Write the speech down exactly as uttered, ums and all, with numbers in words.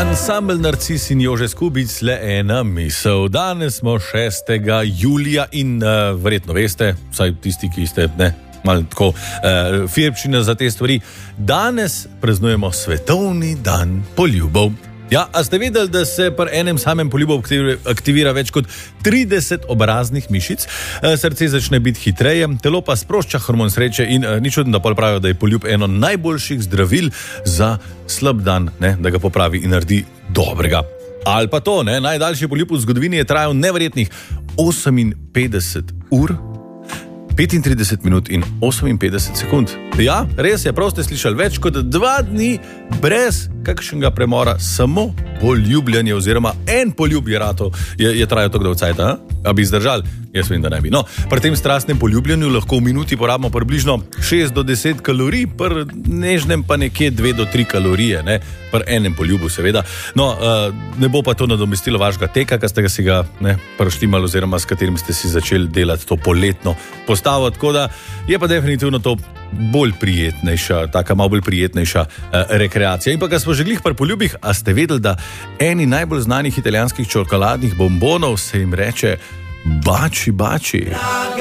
Ansambel Narcis in Jože Skubic, le ena misel. Danes smo šestega julija in uh, verjetno veste, vsaj tisti, ki ste ne, malo tako uh, firpčina za te stvari, danes praznujemo svetovni dan poljubov. Ja, a ste vedeli, da se pri enem samem poljubu aktivira več kot trideset obraznih mišic, srce začne biti hitreje, telo pa sprošča hormon sreče in ni čudno, da pol pravijo, da je poljub eno najboljših zdravil za slab dan, ne, da ga popravi in naredi dobrega. Ali pa to, ne, najdaljši poljub v zgodovini je trajal neverjetnih oseminpetdeset ur, petintrideset minut in oseminpetdeset sekund. Ja, res je, prav ste slišali, več kot dva dni brez kakšnega premora, samo poljubljanje oziroma en poljub je, rato, je, je trajal tako dolgo cajta, a bi zdržali? Jaz vem, da ne bi. No, pri tem strastnem poljubljanju lahko v minuti porabimo približno šest do deset kalorij, pri nežnem pa nekje dve do tri kalorije, ne, pri enem poljubu seveda. No, ne bo pa to nadomestilo vašega teka, ki ste ga si ga ne, preštimali oziroma s katerim ste si začeli delati to poletno postavo, tako da je pa definitivno to bolj prijetnejša, taka malo bolj prijetnejša uh, rekreacija. In pa, kad smo že glih pri poljubih, a ste vedeli, da eni najbolj znanih italijanskih čokoladnih bombonov se jim reče baci baci?